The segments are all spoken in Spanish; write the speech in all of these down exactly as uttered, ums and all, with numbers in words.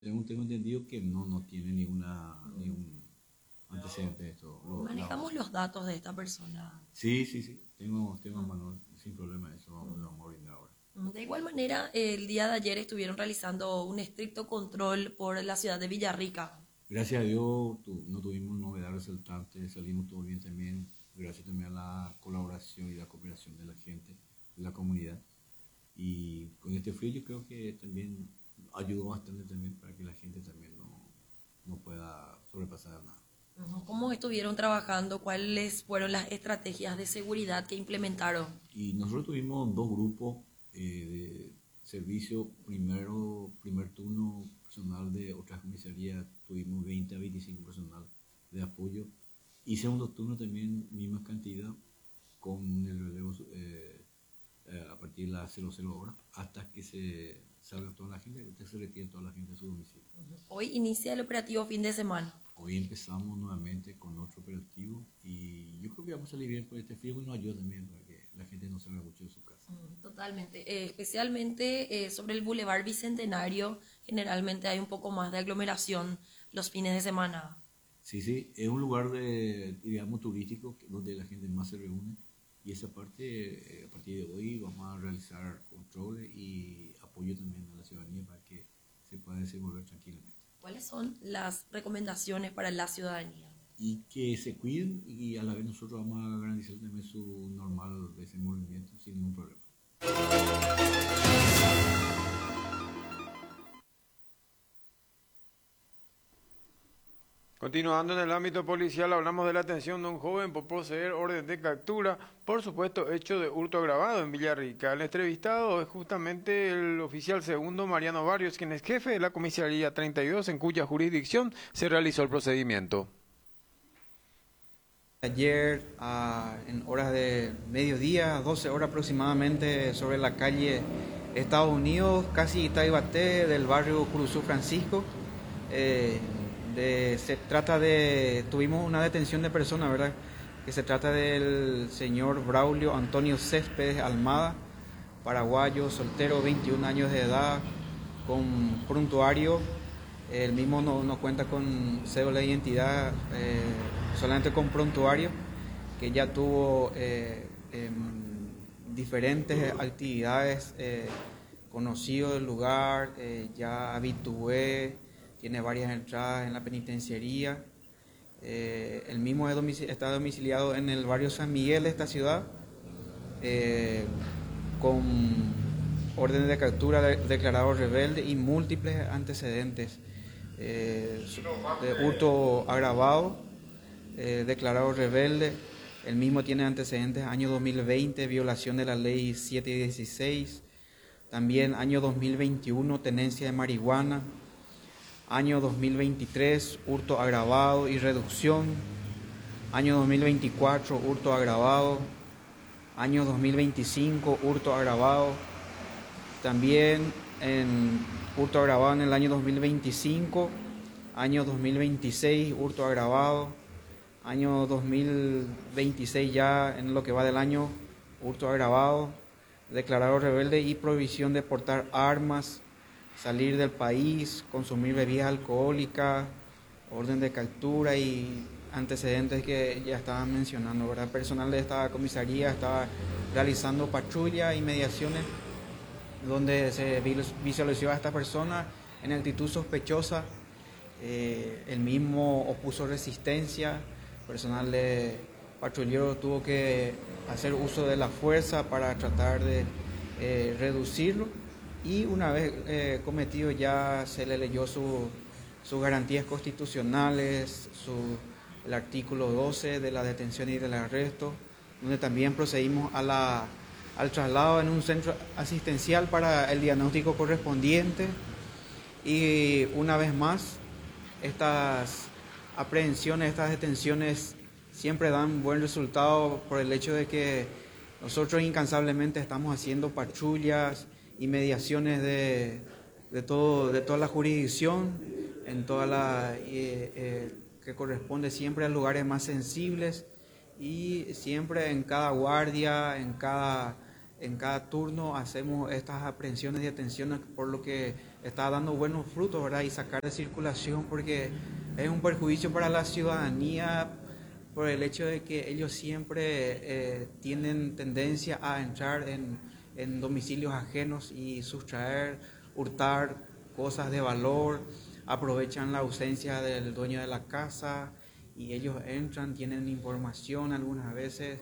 Según tengo entendido que no, no tiene ninguna, ningún antecedente de esto. Lo- la- Manejamos los datos de esta persona. sí, sí, sí, tengo, tengo a Mm, mano sin problema eso, vamos, lo mm. vamos a brindar ahora. De igual manera, el día de ayer estuvieron realizando un estricto control por la ciudad de Villarrica. Gracias a Dios tu- no tuvimos novedad resultante, salimos todo bien también, gracias también a la colaboración y la cooperación de la gente, de la comunidad. Y con este frío yo creo que también ayudó bastante también para que la gente también no, no pueda sobrepasar nada. Ujú. ¿Cómo estuvieron trabajando? ¿Cuáles fueron las estrategias de seguridad que implementaron? Y nosotros tuvimos dos grupos eh, de servicio. Primero, primer turno, personal de otras comisarías, tuvimos veinte a veinticinco personal de apoyo. Y segundo turno también, misma cantidad, con el relevo eh, eh, a partir de las cero cero horas, hasta que se salga toda la gente, hasta que se retire toda la gente a su domicilio. Hoy inicia el operativo fin de semana. Hoy empezamos nuevamente con otro operativo y yo creo que vamos a salir bien por este frío y nos ayuda también para que la gente no salga mucho de su casa. Mm, Totalmente. Eh, especialmente eh, sobre el Boulevard Bicentenario, generalmente hay un poco más de aglomeración los fines de semana. Sí, sí, es un lugar de, digamos, turístico que- donde la gente más se reúne y esa parte, eh, a partir de hoy vamos a realizar controles y apoyo también a la ciudadanía para que se pueda desenvolver tranquilamente. ¿Cuáles son las recomendaciones para la ciudadanía? Y que se cuiden y a la vez nosotros vamos a garantizar también su normal desenvolvimiento sin ningún problema. Continuando en el ámbito policial, hablamos de la detención de un joven por poseer orden de captura, por supuesto hecho de hurto agravado en Villarrica. El entrevistado es justamente el oficial segundo Mariano Barrios, quien es jefe de la comisaría treinta y dos, en cuya jurisdicción se realizó el procedimiento. Ayer, ah, en horas de mediodía, doce horas aproximadamente, sobre la calle Estados Unidos, casi Taibaté, del barrio Curuzú Francisco. Eh, de- se trata de, tuvimos una detención de persona, ¿verdad? Que se trata del señor Braulio Antonio Céspedes Almada, paraguayo, soltero, veintiún años de edad, con prontuario. El mismo no, no cuenta con cédula de identidad, eh, solamente con prontuario, que ya tuvo eh, em, diferentes actividades, eh, conocido del lugar, eh, ya habitué, tiene varias entradas en la penitenciaría. Eh, el mismo es domici- está domiciliado en el barrio San Miguel de esta ciudad, eh, con órdenes de captura de, declarado rebelde y múltiples antecedentes eh, de hurto agravado, eh, declarado rebelde. El mismo tiene antecedentes año dos mil veinte, violación de la ley siete dieciséis, también año dos mil veintiuno, tenencia de marihuana, año dos mil veintitrés, hurto agravado y reducción, año dos mil veinticuatro, hurto agravado, año dos mil veinticinco, hurto agravado, también en hurto agravado en el año dos mil veinticinco, año dos mil veintiséis, hurto agravado, año dos mil veintiséis ya en lo que va del año, hurto agravado, declarado rebelde y prohibición de portar armas, salir del país, consumir bebidas alcohólicas, orden de captura y antecedentes que ya estaban mencionando, ¿verdad? Personal de esta comisaría estaba realizando patrulla y mediaciones donde se visualizó a esta persona en actitud sospechosa. Eh, el mismo opuso resistencia, personal de patrullero tuvo que hacer uso de la fuerza para tratar de eh, reducirlo, y una vez eh, cometido ya se le leyó su, sus garantías constitucionales, su, el artículo doce de la detención y del arresto, donde también procedimos a la, al traslado en un centro asistencial para el diagnóstico correspondiente. Y una vez más, estas aprehensiones, estas detenciones siempre dan buen resultado por el hecho de que nosotros incansablemente estamos haciendo patrullas y mediaciones de, de, todo, de toda la jurisdicción, en toda la eh, eh, que corresponde siempre a lugares más sensibles, y siempre en cada guardia, en cada, en cada turno hacemos estas aprehensiones y detenciones, por lo que está dando buenos frutos, ¿verdad? Y sacar de circulación, porque es un perjuicio para la ciudadanía por el hecho de que ellos siempre eh, tienen tendencia a entrar en, en domicilios ajenos y sustraer, hurtar cosas de valor, aprovechan la ausencia del dueño de la casa y ellos entran, tienen información algunas veces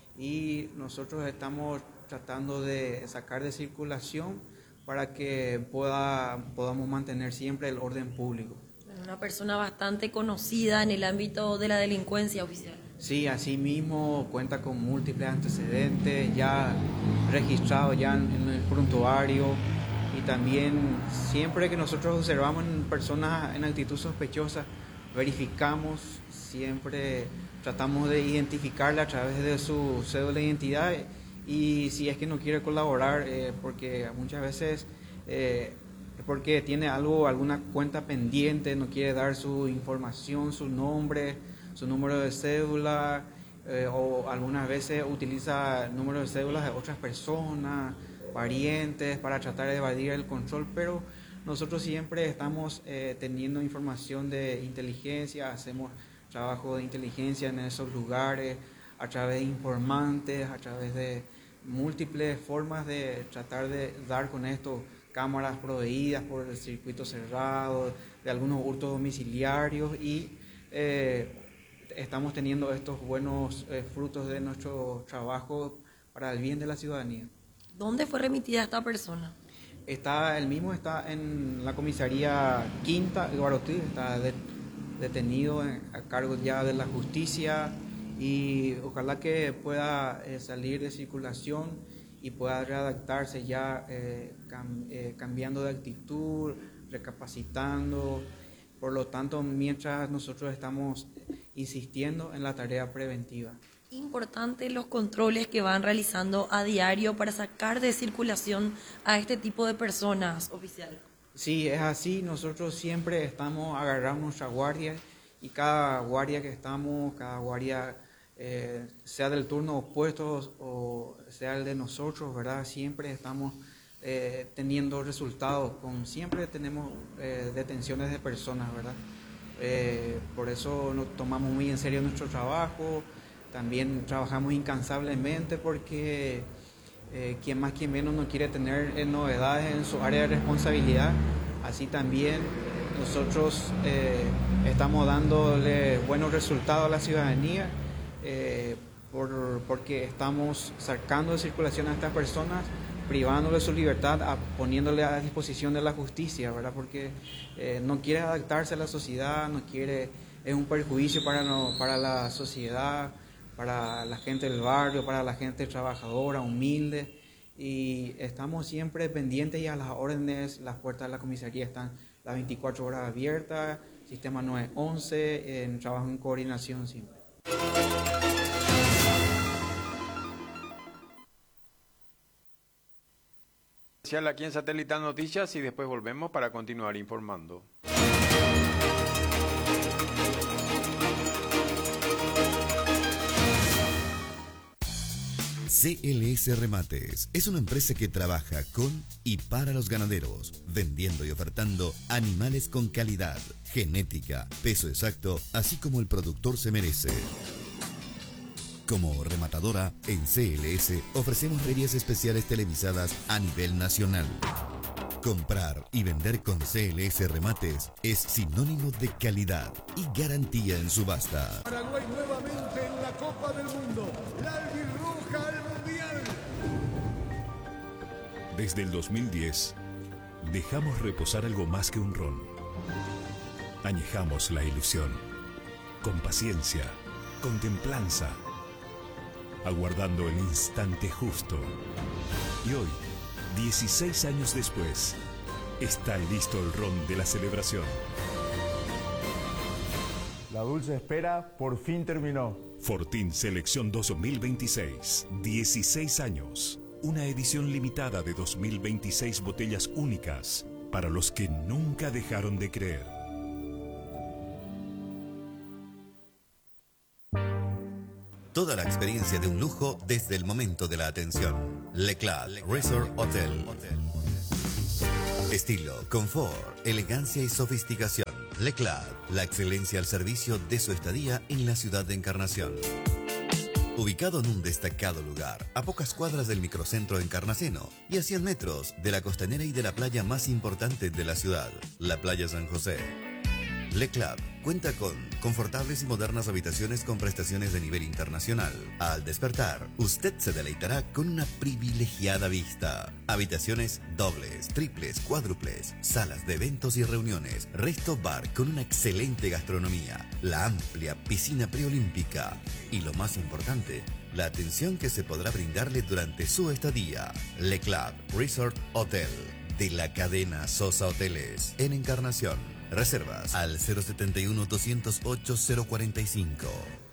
y nosotros estamos tratando de sacar de circulación para que pueda, podamos mantener siempre el orden público. Una persona bastante conocida en el ámbito de la delincuencia, oficial. Sí, así mismo cuenta con múltiples antecedentes, ya registrados ya en, en el prontuario, y también siempre que nosotros observamos en personas en actitud sospechosa, verificamos, siempre tratamos de identificarla a través de su cédula de identidad, y si es que no quiere colaborar, eh, porque muchas veces eh, es porque tiene algo, alguna cuenta pendiente, no quiere dar su información, su nombre, su número de cédula, eh, o algunas veces utiliza números de cédulas de otras personas, parientes, para tratar de evadir el control, pero nosotros siempre estamos eh, teniendo información de inteligencia, hacemos trabajo de inteligencia en esos lugares, a través de informantes, a través de múltiples formas de tratar de dar con esto, cámaras proveídas por el circuito cerrado, de algunos hurtos domiciliarios, y eh, estamos teniendo estos buenos eh, frutos de nuestro trabajo para el bien de la ciudadanía. ¿Dónde fue remitida esta persona? Está, el mismo está en la comisaría Quinta, el Guarotí, está de, detenido en, a cargo ya de la justicia, y ojalá que pueda eh, salir de circulación y pueda readaptarse ya eh, cam, eh, cambiando de actitud, recapacitando. Por lo tanto, mientras nosotros estamos insistiendo en la tarea preventiva. Importante los controles que van realizando a diario para sacar de circulación a este tipo de personas, oficial. Sí, es así. Nosotros siempre estamos agarrando nuestra guardia, y cada guardia que estamos, cada guardia, eh, sea del turno opuesto o sea el de nosotros, ¿verdad? Siempre estamos eh, teniendo resultados, con, siempre tenemos eh, detenciones de personas, ¿verdad? Eh, por eso nos tomamos muy en serio nuestro trabajo. También trabajamos incansablemente porque eh, quien más quien menos no quiere tener eh, novedades en su área de responsabilidad. Así también nosotros eh, estamos dándole buenos resultados a la ciudadanía eh, por, porque estamos sacando de circulación a estas personas, privándole su libertad, a, poniéndole a disposición de la justicia, ¿verdad? Porque eh, no quiere adaptarse a la sociedad, no quiere, es un perjuicio para, no, para la sociedad, para la gente del barrio, para la gente trabajadora, humilde, y estamos siempre pendientes y a las órdenes. Las puertas de la comisaría están las veinticuatro horas abiertas, sistema nueve once, en trabajo en coordinación siempre. Aquí en Satelital Noticias, y después volvemos para continuar informando. C L S Remates es una empresa que trabaja con y para los ganaderos, vendiendo y ofertando animales con calidad, genética, peso exacto, así como el productor se merece. Como rematadora, en C L S ofrecemos ferias especiales televisadas a nivel nacional. Comprar y vender con C L S Remates es sinónimo de calidad y garantía en subasta. Paraguay nuevamente en la Copa del Mundo. La albirroja al Mundial. Desde el dos mil diez, dejamos reposar algo más que un ron. Añejamos la ilusión, con paciencia, con templanza, aguardando el instante justo. Y hoy, dieciséis años después, está listo el ron de la celebración. La dulce espera por fin terminó. Fortín Selección dos mil veintiséis, dieciséis años. Una edición limitada de dos mil veintiséis botellas únicas para los que nunca dejaron de creer. Toda la experiencia de un lujo desde el momento de la atención. Leclerc Resort Hotel. Estilo, confort, elegancia y sofisticación. Le Club, la excelencia al servicio de su estadía en la ciudad de Encarnación. Ubicado en un destacado lugar, a pocas cuadras del microcentro encarnaceno y a cien metros de la costanera y de la playa más importante de la ciudad, la Playa San José. Le Club cuenta con confortables y modernas habitaciones con prestaciones de nivel internacional. Al despertar, usted se deleitará con una privilegiada vista. Habitaciones dobles, triples, cuádruples, salas de eventos y reuniones, resto bar con una excelente gastronomía, la amplia piscina preolímpica y lo más importante, la atención que se podrá brindarle durante su estadía. Le Club Resort Hotel de la cadena Sosa Hoteles en Encarnación. Reservas al cero setenta y uno, doscientos ocho, cero cuarenta y cinco.